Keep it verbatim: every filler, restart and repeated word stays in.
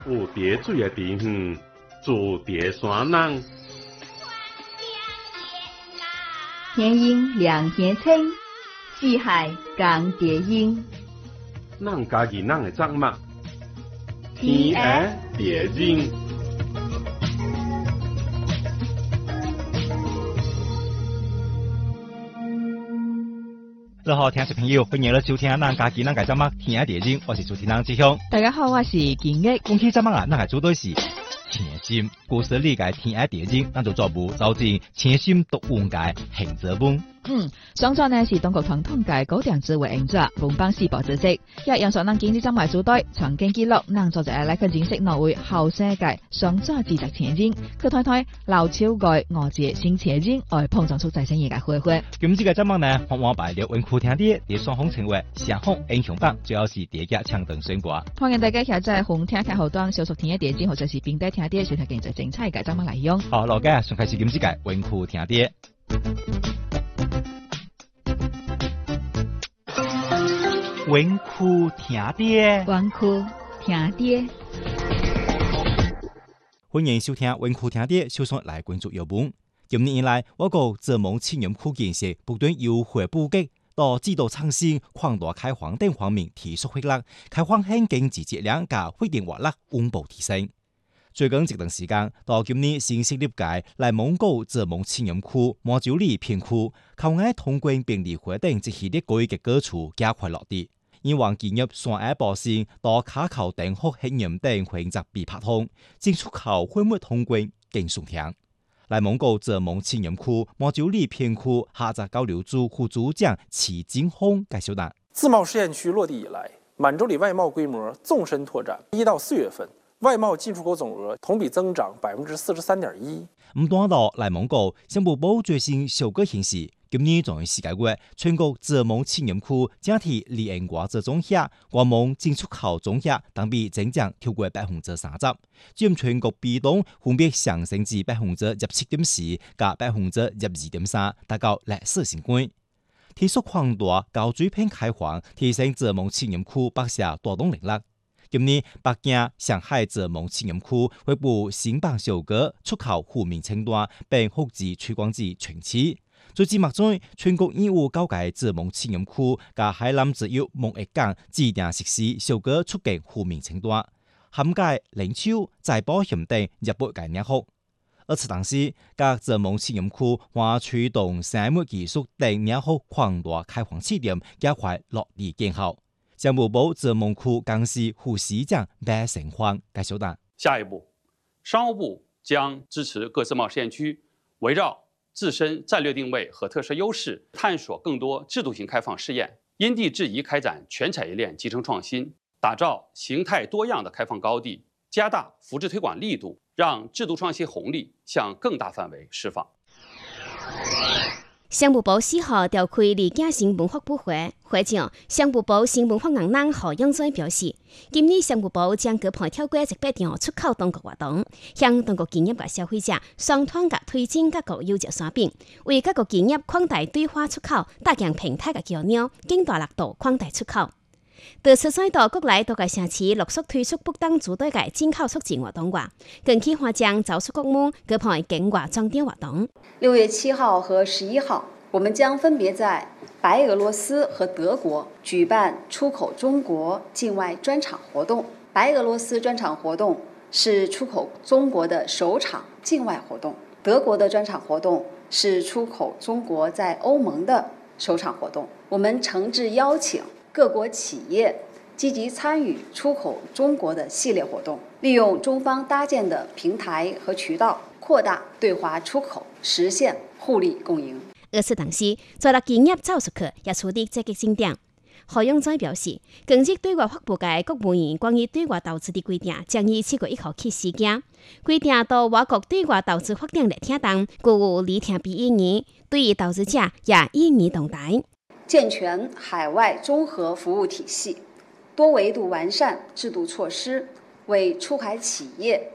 有叠水的地方，住叠山人。 天阴两天清，四海共叠阴。 咱家己咱的作物，天下叠阴。 各位听众朋友，欢迎来收听咱家己咱个节目《天下地经》，我是主持人志雄。 大家好，我是金玉。 讲起节目啊，咱个主对是青心，故事理解天下地经，咱就做部走进青心读文界行者本。 嗯，上座呢是中国传统界高点智慧演者，文邦四博知识，一杨上咱经济针埋组队，曾经记录，咱做者来去认识挪威后生界上座自责前景，去睇睇老超界我节新前景，来碰撞出再生业界火花。 今次嘅节目呢，我我摆了文库听啲，啲双方成为上方英雄榜，主要是第一家抢登选拔。 欢迎大家下载红听睇后端，小熟听一点字，或者是并带听啲，收听更加精彩嘅节目内容。 好，老家先开始今次嘅文库听啲。文库听啲， 文库听啲， 欢迎收听文库听啲，首先来关注药本。今年以来，我国泽蒙青年区建设不断优化布局，到制度创新、扩大开放等方面提速活力，开放性经济质量加发展活力稳步提升。最近一段时间，到今年新设立界内蒙古泽蒙青年区、毛洲里片区、靠岸通关便利活等一系列改革举措加快落地。以往建入山崖保线到卡口等福黑岩等选择被拍通，进出口恢复通关更顺畅。内蒙古泽蒙青年区、毛洲里片区下闸交流组副组长齐金峰介绍道： 自贸试验区落地以来，满洲里外贸规模纵深拓展。一到四月份，外贸进出口总额同比增长百分之四十三点一。 唔单到内蒙古，商务部最新数据显示，今年从世界月，全国泽蒙青年区整体离岸外资总额、外贸进出口总额同比增长超过百分之三十，占全国比重分别上升至百分之十七点四加百分之十二点三，达到历史新高。提速扩大高水平开放，提升泽蒙青年区北下大动能力。今年，北京、上海泽蒙青年区发布新版小哥出口负面清单，并复制推广至全市。最至目前，全国已有九个泽蒙青年区加海南自由贸易港指定实施小哥出境负面清单，涵盖零售、再保险等一百个领域。而此同时，各泽蒙青年区还驱动生物技术等领域扩大开放试点，加快落地建效。商务部泽蒙区干事副市长白成焕介绍道： 下一步，商务部将支持各自贸试验区围绕自身战略定位和特色优势，探索更多制度性开放试验，因地制宜开展全产业链集成创新，打造形态多样的开放高地，加大扶持推广力度，让制度创新红利向更大范围释放。 商务部四号召开理解新文化部会，会上商务部新文化硬朗何永在表示，今年商务部将各派跳过一百场出口当局活动，向当局企业和消费者双团结推进各国优质产品，为各国企业扩大对华出口搭建平台的桥梁，更大力度扩大出口。除此在到国内多个城市陆续推出不当组队的进口促进活动外，更计划将走出国门各派境外装订活动。 六月七号和十一号，我们将分别在白俄罗斯和德国举办出口中国境外专场活动。白俄罗斯专场活动是出口中国的首场境外活动，德国的专场活动是出口中国在欧盟的首场活动。我们诚挚邀请各国企业积极参与出口中国的系列活动，利用中方搭建的平台和渠道，扩大对华出口，实现互利共赢。 而此同时，在企业走出去也取得积极进展。何永在表示，近日对外发布的国务院关于对外投资的规定，将于七月一号起施行。规定到我国对外投资发展热听当，具有利听比意义，对于投资者也意义重大。 健全海外综合服务体系，多维度完善制度措施，为出海企业